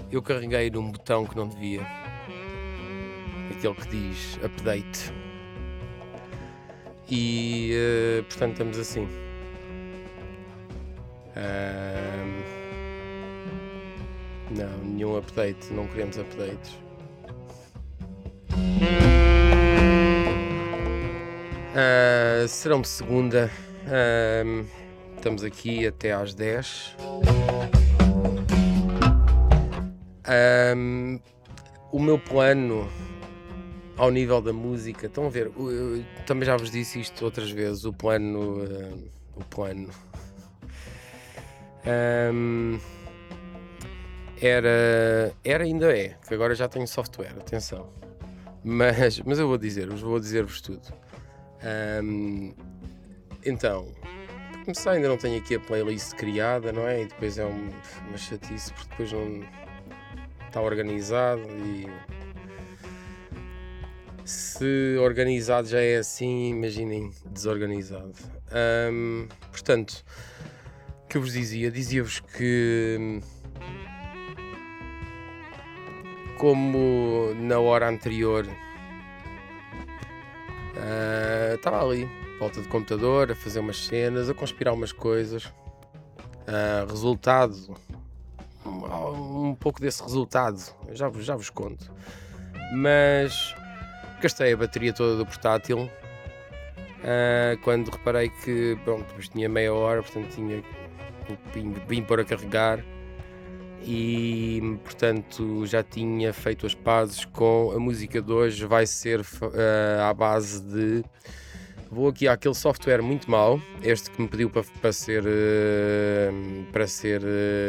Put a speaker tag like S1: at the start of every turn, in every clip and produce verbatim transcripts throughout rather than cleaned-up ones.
S1: eu carreguei num botão que não devia, aquele que diz update, e eh, portanto estamos assim. Ahm, não, nenhum update, não queremos updates. Ah, serão de segunda, ahm, estamos aqui até às dez. Ahm, o meu plano ao nível da música, estão a ver, eu, eu também já vos disse isto outras vezes, o plano, ah, o plano ahm, era, era ainda é, que agora já tenho software, atenção, mas, mas eu vou dizer-vos, vou dizer-vos tudo. Ahm, então, para começar, ainda não tenho aqui a playlist criada, não é? E depois é um, uma chatice, porque depois não está organizado e se organizado já é assim, imaginem desorganizado. Ahm, portanto, o que eu vos dizia? Dizia-vos que, como na hora anterior, ah, estava ali, volta de computador, a fazer umas cenas, a conspirar umas coisas. Ah, resultado, um, um pouco desse resultado, eu já, vos- já vos conto. Mas gastei a bateria toda do portátil. Ah, quando reparei que, pronto, depois tinha meia hora, portanto tinha vim, vim pôr a carregar e, portanto, já tinha feito as pazes com a música de hoje. Vai ser ah, à base de, vou aqui àquele software muito mau, este que me pediu para, para ser ah, para ser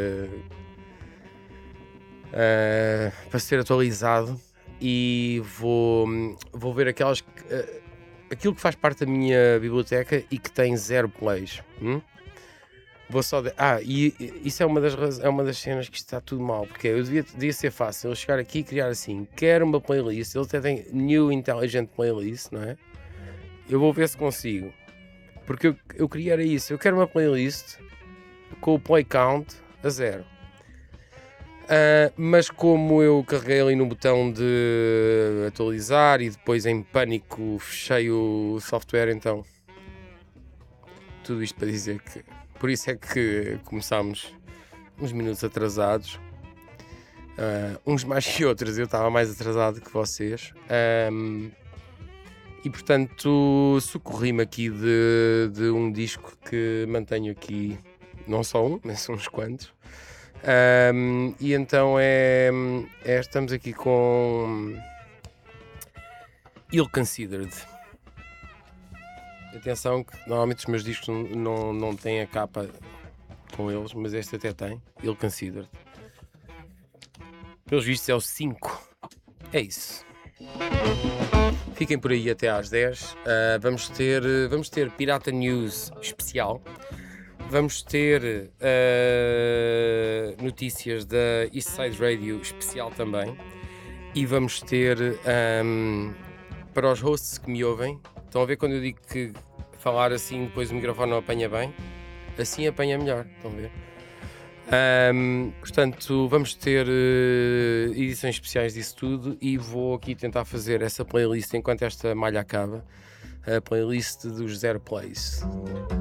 S1: ah, para ser atualizado, e vou, vou ver aquelas que, ah, aquilo que faz parte da minha biblioteca e que tem zero plays. Hum? Vou só de... Ah, e e isso é uma das raz... é uma das cenas que está tudo mal, porque eu devia, devia ser fácil eu chegar aqui e criar assim, quero uma playlist, ele até tem New Intelligent Playlist, não é? Eu vou ver se consigo, porque eu, eu queria era isso, eu quero uma playlist com o play count a zero. Uh, mas como eu carreguei ali no botão de atualizar e depois em pânico fechei o software, então tudo isto para dizer que por isso é que começámos uns minutos atrasados, uh, uns mais que outros, eu estava mais atrasado que vocês, um, e portanto socorri-me aqui de, de um disco que mantenho aqui, não só um, mas uns quantos. Um, e então é, é, estamos aqui com Ill Considered. Atenção que normalmente os meus discos não, não, não têm a capa com eles, mas este até tem, Ill Considered. Pelos vistos é o cinco. É isso. Fiquem por aí até às dez. Uh, vamos, ter, vamos ter Pirata News especial. Vamos ter uh, notícias da East Side Radio especial também. E vamos ter, um, para os hosts que me ouvem, estão a ver quando eu digo que falar assim depois o microfone não apanha bem? Assim apanha melhor, estão a ver? Um, portanto, vamos ter uh, edições especiais disso tudo e vou aqui tentar fazer essa playlist enquanto esta malha acaba, a playlist dos Zero Plays.